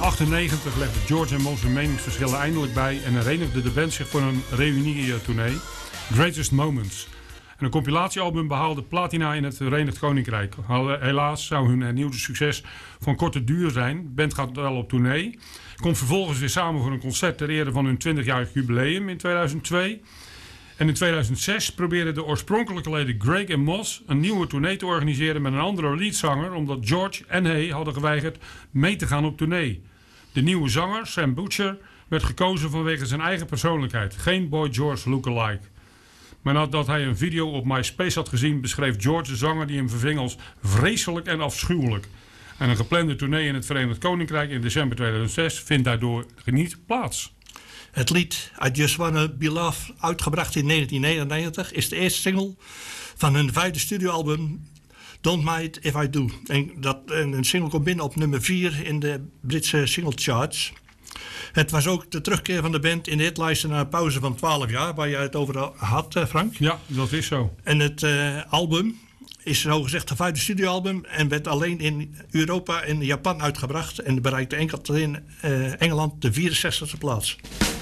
1998 legden George en Moss hun meningsverschillen eindelijk bij en herenigde de band zich voor een reunie-tournee, Greatest Moments. En een compilatiealbum behaalde platina in het Verenigd Koninkrijk. Helaas zou hun hernieuwde succes van korte duur zijn. De band gaat wel op tournee. Komt vervolgens weer samen voor een concert ter ere van hun 20-jarig jubileum in 2002. En in 2006 probeerden de oorspronkelijke leden Greg en Moss een nieuwe tournee te organiseren met een andere leadzanger, omdat George en Hay hadden geweigerd mee te gaan op tournee. De nieuwe zanger, Sam Butcher, werd gekozen vanwege zijn eigen persoonlijkheid. Geen Boy George lookalike. Maar nadat hij een video op MySpace had gezien, beschreef George de zanger die hem verving als vreselijk en afschuwelijk. En een geplande tournee in het Verenigd Koninkrijk in december 2006 vindt daardoor niet plaats. Het lied I Just Wanna Be Loved, uitgebracht in 1999, is de eerste single van hun 5e studioalbum Don't Mind If I Do. En een single komt binnen op nummer 4 in de Britse single charts. Het was ook de terugkeer van de band in de hitlijsten na een pauze van 12 jaar, waar jij het over had, Frank. Ja, dat is zo. En het album is zogezegd een 5e studioalbum en werd alleen in Europa en Japan uitgebracht en bereikte enkel in Engeland de 64e plaats.